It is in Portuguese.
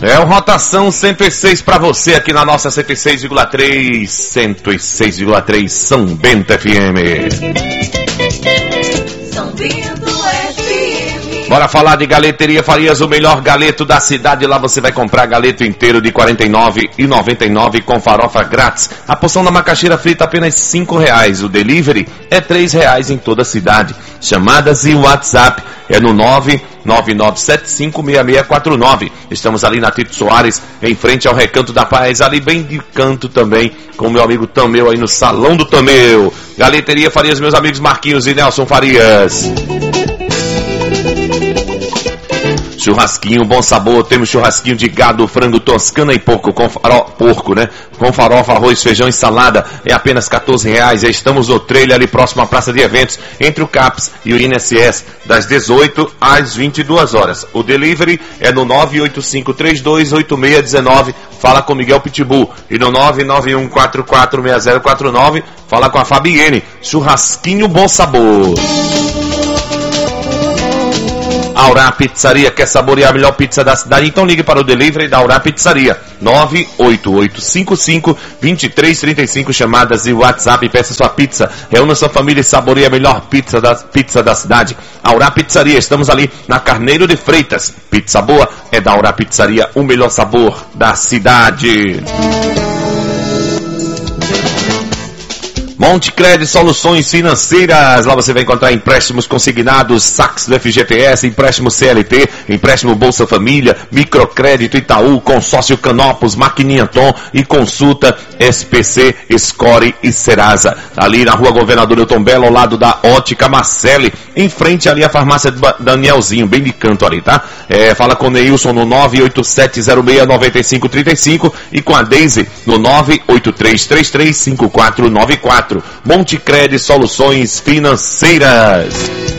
É o Rotação 106 para você aqui na nossa 106,3 São Bento FM. São Bento FM. Bora falar de Galeteria Farias, o melhor galeto da cidade. Lá você vai comprar galeto inteiro de R$ 49,99 com farofa grátis. A porção da macaxeira frita apenas R$ 5,00. O delivery é R$ 3,00 em toda a cidade. Chamadas e WhatsApp é no 999756649. Estamos ali na Tito Soares, em frente ao Recanto da Paz, ali bem de canto também, com o meu amigo Tameu aí no Salão do Tameu. Galeteria Farias, meus amigos Marquinhos e Nelson Farias. Churrasquinho, bom sabor, temos churrasquinho de gado, frango, toscana e porco, com farofa, arroz, feijão e salada, é apenas R$ 14,00. Já estamos no trailer ali próximo à praça de eventos, entre o CAPS e o INSS, das 18 às 22 horas. O delivery é no 985328619, fala com Miguel Pitbull, e no 991446049, fala com a Fabienne. Churrasquinho, bom sabor. Aurá Pizzaria, quer saborear a melhor pizza da cidade? Então ligue para o delivery da Aurá Pizzaria, 98855-2335, chamadas e WhatsApp, e peça sua pizza. Reúna sua família e saboreie a melhor pizza da cidade. Aurá Pizzaria, estamos ali na Carneiro de Freitas. Pizza boa é da Aurá Pizzaria, o melhor sabor da cidade. Montecred Soluções Financeiras, lá você vai encontrar empréstimos consignados, saques do FGTS, empréstimo CLT, empréstimo Bolsa Família, microcrédito Itaú, consórcio Canopus, Maquininha Tom e consulta SPC, Score e Serasa. Ali na rua Governador Newton Belo, ao lado da Ótica Marcelli, em frente ali a farmácia do Danielzinho, bem de canto ali, tá? Fala com o Neilson no 987069535 e com a Deise no 983335494. Montecred Soluções Financeiras.